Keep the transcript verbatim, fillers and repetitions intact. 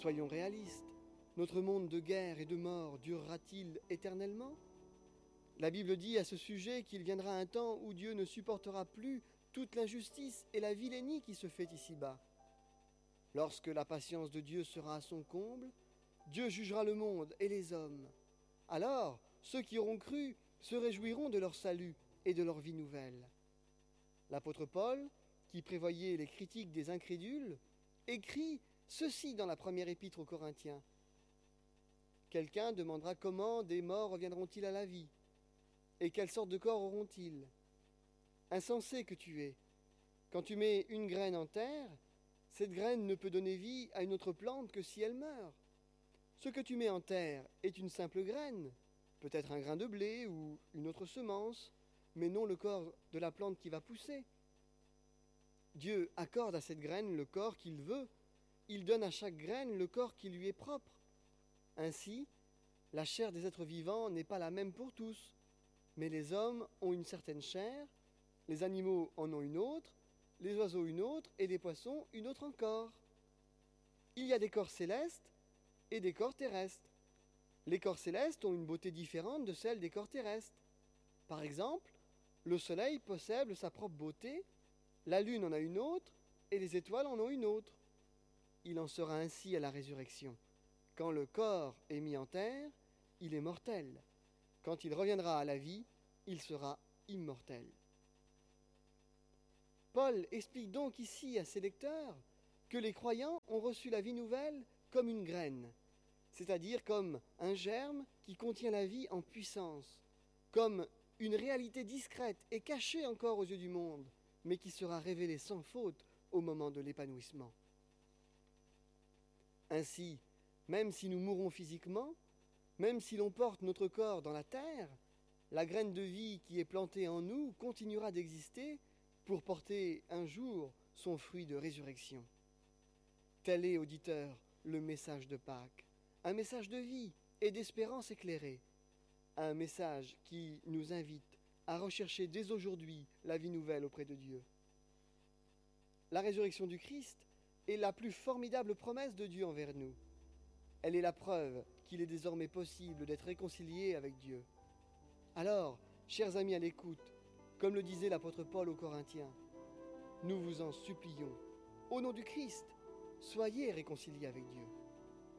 Soyons réalistes. Notre monde de guerre et de mort durera-t-il éternellement? La Bible dit à ce sujet qu'il viendra un temps où Dieu ne supportera plus toute l'injustice et la vilainie qui se fait ici-bas. Lorsque la patience de Dieu sera à son comble, Dieu jugera le monde et les hommes. Alors, ceux qui auront cru se réjouiront de leur salut et de leur vie nouvelle. L'apôtre Paul, qui prévoyait les critiques des incrédules, écrit ceci dans la première épître aux Corinthiens. Quelqu'un demandera comment des morts reviendront-ils à la vie, et quelle sorte de corps auront-ils? Insensé que tu es, quand tu mets une graine en terre, cette graine ne peut donner vie à une autre plante que si elle meurt. Ce que tu mets en terre est une simple graine, peut-être un grain de blé ou une autre semence, mais non le corps de la plante qui va pousser. Dieu accorde à cette graine le corps qu'il veut, il donne à chaque graine le corps qui lui est propre. Ainsi, la chair des êtres vivants n'est pas la même pour tous, mais les hommes ont une certaine chair, les animaux en ont une autre, les oiseaux une autre, et les poissons une autre encore. Il y a des corps célestes et des corps terrestres. Les corps célestes ont une beauté différente de celle des corps terrestres. Par exemple, le soleil possède sa propre beauté, la lune en a une autre, et les étoiles en ont une autre. Il en sera ainsi à la résurrection. Quand le corps est mis en terre, il est mortel. Quand il reviendra à la vie, il sera immortel. Paul explique donc ici à ses lecteurs que les croyants ont reçu la vie nouvelle comme une graine, c'est-à-dire comme un germe qui contient la vie en puissance, comme une réalité discrète et cachée encore aux yeux du monde, mais qui sera révélée sans faute au moment de l'épanouissement. Ainsi, même si nous mourons physiquement, même si l'on porte notre corps dans la terre, la graine de vie qui est plantée en nous continuera d'exister pour porter un jour son fruit de résurrection. Tel est, auditeur, le message de Pâques, un message de vie et d'espérance éclairée, un message qui nous invite à rechercher dès aujourd'hui la vie nouvelle auprès de Dieu. La résurrection du Christ est la plus formidable promesse de Dieu envers nous. Elle est la preuve qu'il est désormais possible d'être réconcilié avec Dieu. Alors, chers amis à l'écoute, comme le disait l'apôtre Paul aux Corinthiens, nous vous en supplions, au nom du Christ, soyez réconciliés avec Dieu.